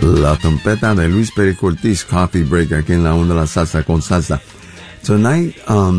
La trompeta de Luis Perico Ortiz, Coffee Break, aquí en la onda de la salsa con salsa. Tonight,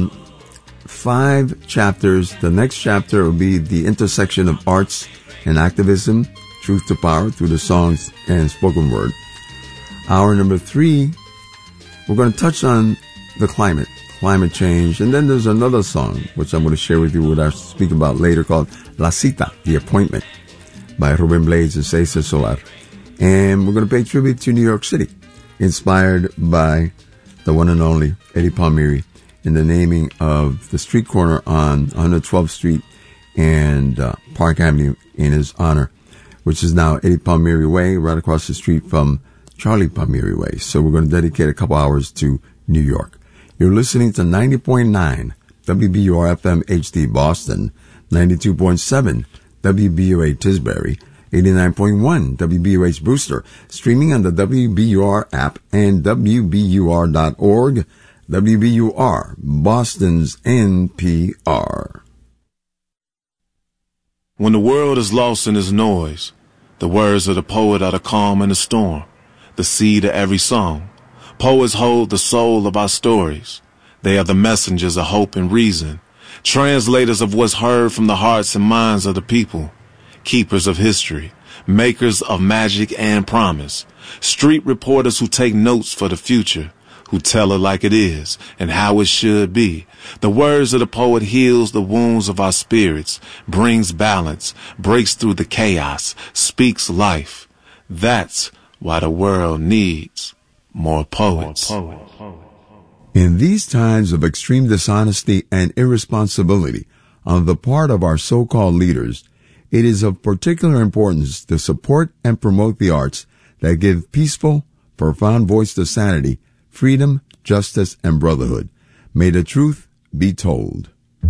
5 chapters. The next chapter will be the intersection of arts and activism, truth to power, through the songs and spoken word. Hour number 3, we're going to touch on the climate change, and then there's another song, which I'm going to share with you, what I'll speak about later, called La Cita, The Appointment, by Ruben Blades and Cesar Solar. And we're going to pay tribute to New York City, inspired by the one and only Eddie Palmieri, in the naming of the street corner on 112th Street and Park Avenue in his honor, which is now Eddie Palmieri Way, right across the street from Charlie Palmieri Way. So we're going to dedicate a couple hours to New York. You're listening to 90.9 WBUR FM HD Boston, 92.7 WBUA Tisbury, 89.1 WBUH Brewster, streaming on the WBUR app and WBUR.org. WBUR, Boston's NPR. When the world is lost in its noise, the words of the poet are the calm in the storm, the seed of every song. Poets hold the soul of our stories. They are the messengers of hope and reason, translators of what's heard from the hearts and minds of the people, keepers of history, makers of magic and promise, street reporters who take notes for the future, who tell it like it is and how it should be. The words of the poet heals the wounds of our spirits, brings balance, breaks through the chaos, speaks life. That's why the world needs more poets. In these times of extreme dishonesty and irresponsibility on the part of our so-called leaders, it is of particular importance to support and promote the arts that give peaceful, profound voice to sanity, freedom, justice, and brotherhood. May the truth be told.